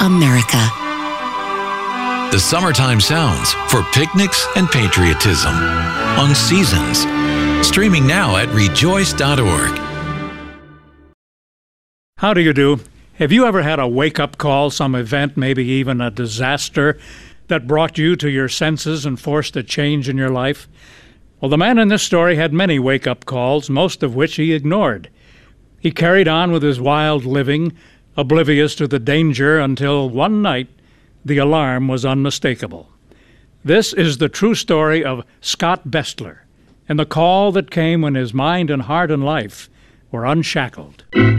America. The summertime sounds for picnics and patriotism on Seasons. Streaming now at rejoice.org. How do you do? Have you ever had a wake-up call, some event, maybe even a disaster, that brought you to your senses and forced a change in your life? Well, the man in this story had many wake-up calls, most of which he ignored. He carried on with his wild living, oblivious to the danger, until one night the alarm was unmistakable. This is the true story of Scott Bestler and the call that came when his mind and heart and life were unshackled.